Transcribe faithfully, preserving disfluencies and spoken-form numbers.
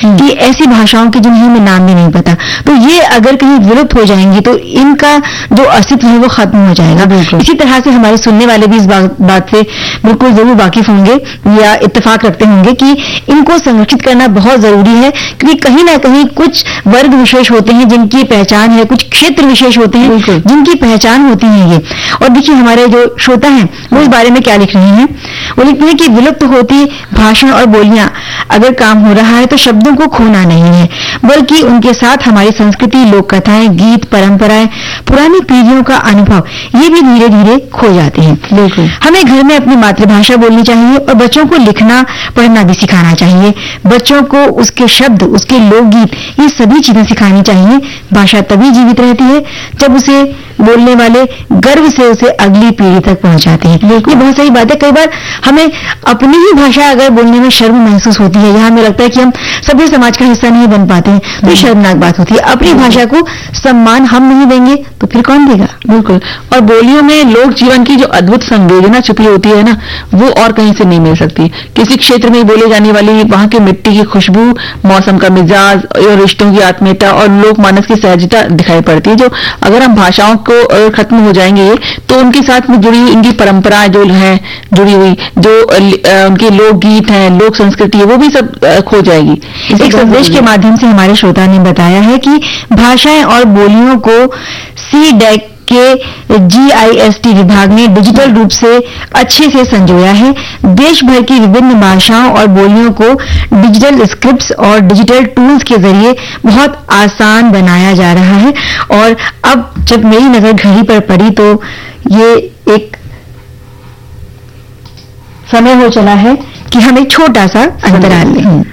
कि ऐसी भाषाओं के जिन्हें हमें नाम भी नहीं पता, तो ये अगर कहीं विलुप्त हो जाएंगी तो इनका जो अस्तित्व है वो खत्म हो जाएगा। इसी तरह से हमारे सुनने वाले भी इस बात, बात से बिल्कुल जरूर वाकिफ होंगे या इत्तेफाक रखते होंगे कि इनको संरक्षित करना बहुत जरूरी है, क्योंकि कहीं ना कहीं कुछ वर्ग विशेष होते हैं जिनकी पहचान है, कुछ क्षेत्र विशेष होते हैं जिनकी पहचान होती है ये। और देखिए हमारे जो श्रोता हैं वो इस बारे में क्या लिख रहे हैं, वो लिखते हैं कि विलुप्त होती भाषण और बोलियां अगर काम हो रहा है तो शब्दों को खोना नहीं है, बल्कि उनके साथ हमारी संस्कृति, लोक कथाएं, गीत, परंपराएं, पुरानी पीढ़ियों का अनुभव ये भी धीरे धीरे खो जाते हैं। बिल्कुल हमें घर में अपनी मातृभाषा बोलनी चाहिए और बच्चों को लिखना पढ़ना भी सिखाना चाहिए। बच्चों को उसके शब्द, उसके लोकगीत, ये सभी चीजें सिखानी चाहिए। भाषा तभी जीवित रहती है जब उसे बोलने वाले गर्व से उसे अगली पीढ़ी तक पहुंचाते हैं। ये बहुत सही बात है। कई बार हमें अपनी ही भाषा अगर बोलने में शर्म महसूस होती है, यहाँ हमें लगता है कि हम सभ्य समाज का हिस्सा नहीं बन पाते हैं, तो ये शर्मनाक बात होती है। अपनी भाषा को सम्मान हम नहीं देंगे तो फिर कौन देगा। बिल्कुल। और बोलियों में लोक जीवन की जो अद्भुत संवेदना छुपी होती है ना, वो और कहीं से नहीं मिल सकती। किसी क्षेत्र में बोले जाने वाली वहां की मिट्टी की खुशबू, मौसम का मिजाज और रिश्तों की आत्मीयता और लोक मानस की सहजता दिखाई पड़ती है, जो अगर हम भाषाओं को खत्म हो जाएंगे तो उनके साथ में जुड़ी इनकी परंपराएं जो है जुड़ी हुई, जो उनके लोकगीत हैं, लोक संस्कृति है, वो भी सब खो जाएगी। एक संदेश के माध्यम से हमारे श्रोता ने बताया है कि भाषाएं और बोलियों को सी डैक के जी आई एस टी विभाग ने डिजिटल रूप से अच्छे से संजोया है। देश भर की विभिन्न भाषाओं और बोलियों को डिजिटल स्क्रिप्ट्स और डिजिटल टूल्स के जरिए बहुत आसान बनाया जा रहा है। और अब जब मेरी नजर घड़ी पर पड़ी तो ये एक समय हो चला है कि हम एक छोटा सा अंतराल लें।